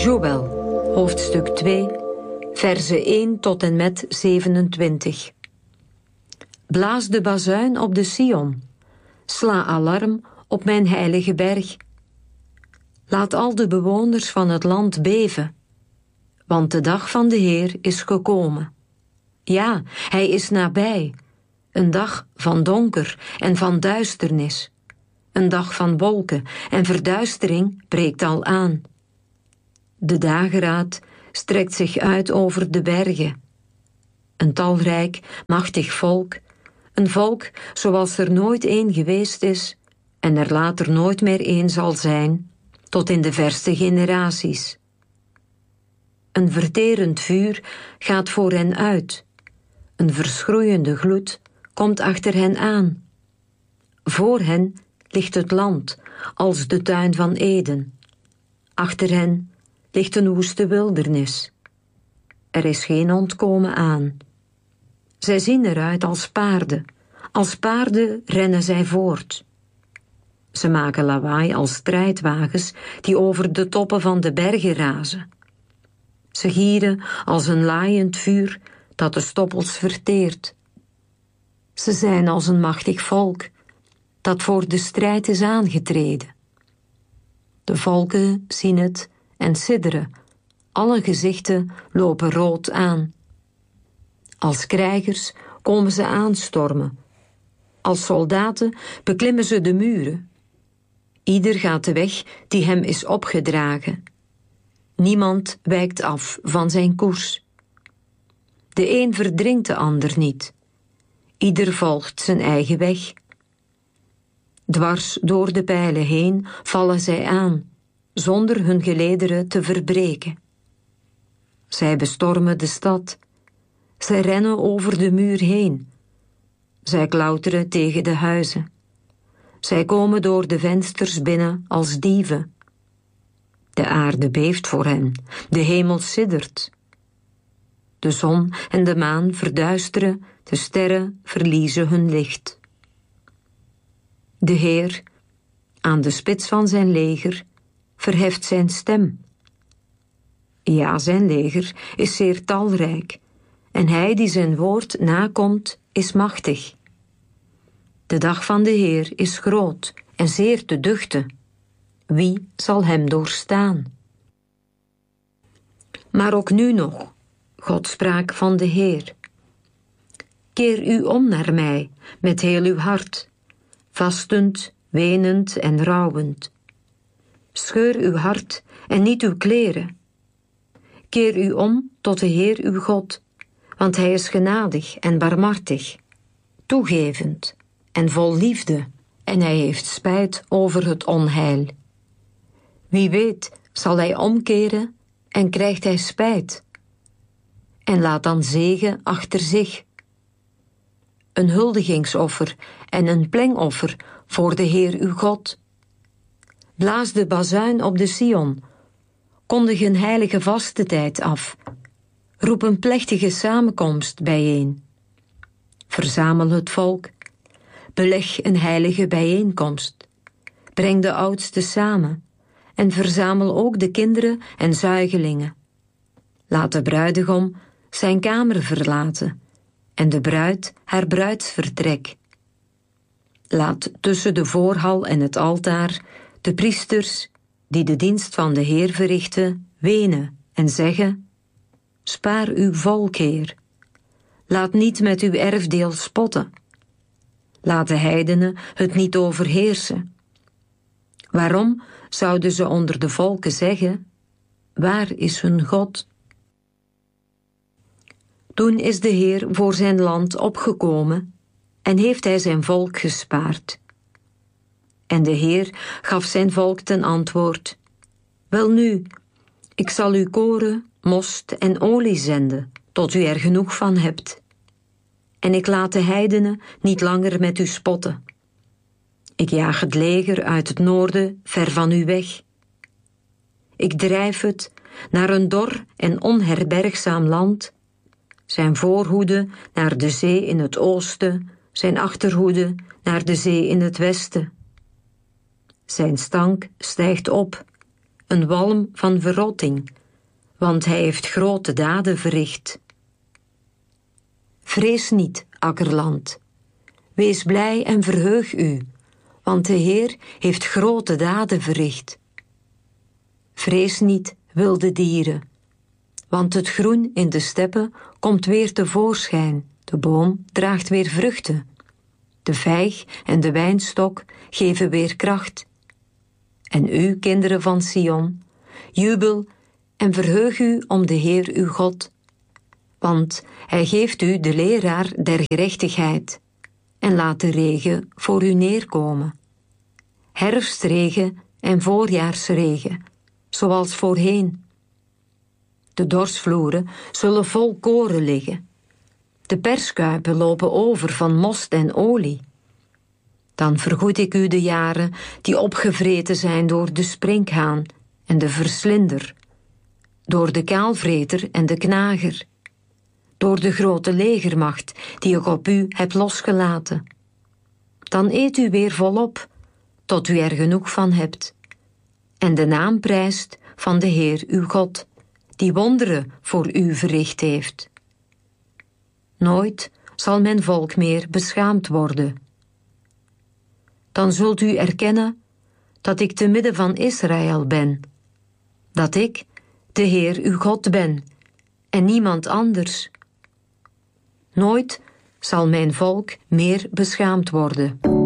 Joël, hoofdstuk 2, verzen 1 tot en met 27. Blaas de bazuin op de Sion. Sla alarm op mijn heilige berg. Laat al de bewoners van het land beven. Want de dag van de Heer is gekomen. Ja, hij is nabij. Een dag van donker en van duisternis. Een dag van wolken en verduistering breekt al aan. De dageraad strekt zich uit over de bergen. Een talrijk, machtig volk, een volk zoals er nooit één geweest is en er later nooit meer één zal zijn, tot in de verste generaties. Een verterend vuur gaat voor hen uit, een verschroeiende gloed komt achter hen aan. Voor hen ligt het land als de tuin van Eden. Achter hen ligt een woeste wildernis. Er is geen ontkomen aan. Zij zien eruit als paarden rennen zij voort. Ze maken lawaai als strijdwagens die over de toppen van de bergen razen. Ze gieren als een laaiend vuur dat de stoppels verteert. Ze zijn als een machtig volk dat voor de strijd is aangetreden. De volken zien het en sidderen. Alle gezichten lopen rood aan. Als krijgers komen ze aanstormen. Als soldaten beklimmen ze de muren. Ieder gaat de weg die hem is opgedragen. Niemand wijkt af van zijn koers. De een verdringt de ander niet. Ieder volgt zijn eigen weg. Dwars door de pijlen heen vallen zij aan, zonder hun gelederen te verbreken. Zij bestormen de stad. Zij rennen over de muur heen. Zij klauteren tegen de huizen. Zij komen door de vensters binnen als dieven. De aarde beeft voor hen, de hemel siddert. De zon en de maan verduisteren, de sterren verliezen hun licht. De Heer, aan de spits van zijn leger, verheft zijn stem. Ja, zijn leger is zeer talrijk, en hij die zijn woord nakomt, is machtig. De dag van de Heer is groot en zeer te duchten. Wie zal hem doorstaan? Maar ook nu nog, God sprak van de Heer. Keer u om naar mij met heel uw hart, vastend, wenend en rouwend. Scheur uw hart en niet uw kleren. Keer u om tot de Heer uw God, want hij is genadig en barmhartig, toegevend en vol liefde, en hij heeft spijt over het onheil. Wie weet zal hij omkeren en krijgt hij spijt, en laat dan zegen achter zich. Een huldigingsoffer en een plengoffer voor de Heer uw God. Blaas de bazuin op de Sion, kondig een heilige vastentijd af, roep een plechtige samenkomst bijeen. Verzamel het volk, beleg een heilige bijeenkomst, breng de oudsten samen en verzamel ook de kinderen en zuigelingen. Laat de bruidegom zijn kamer verlaten en de bruid haar bruidsvertrek. Laat tussen de voorhal en het altaar de priesters die de dienst van de Heer verrichten wenen en zeggen: spaar uw volk, Heer. Laat niet met uw erfdeel spotten. Laat de heidenen het niet overheersen. Waarom zouden ze onder de volken zeggen: waar is hun God? Toen is de Heer voor zijn land opgekomen en heeft hij zijn volk gespaard. En de Heer gaf zijn volk ten antwoord: welnu, ik zal u koren, most en olie zenden, tot u er genoeg van hebt. En ik laat de heidenen niet langer met u spotten. Ik jaag het leger uit het noorden ver van u weg. Ik drijf het naar een dor en onherbergzaam land, zijn voorhoede naar de zee in het oosten, zijn achterhoede naar de zee in het westen. Zijn stank stijgt op, een walm van verrotting, want hij heeft grote daden verricht. Vrees niet, akkerland. Wees blij en verheug u, want de Heer heeft grote daden verricht. Vrees niet, wilde dieren, want het groen in de steppen komt weer tevoorschijn. De boom draagt weer vruchten. De vijg en de wijnstok geven weer kracht. En u, kinderen van Sion, jubel en verheug u om de Heer uw God, want hij geeft u de leraar der gerechtigheid en laat de regen voor u neerkomen. Herfstregen en voorjaarsregen, zoals voorheen. De dorsvloeren zullen vol koren liggen. De perskuipen lopen over van most en olie. Dan vergoed ik u de jaren die opgevreten zijn door de sprinkhaan en de verslinder, door de kaalvreter en de knager, door de grote legermacht die ik op u heb losgelaten. Dan eet u weer volop, tot u er genoeg van hebt, en de naam prijst van de Heer uw God, die wonderen voor u verricht heeft. Nooit zal mijn volk meer beschaamd worden. Dan zult u erkennen dat ik te midden van Israël ben, dat ik de Heer uw God ben en niemand anders. Nooit zal mijn volk meer beschaamd worden.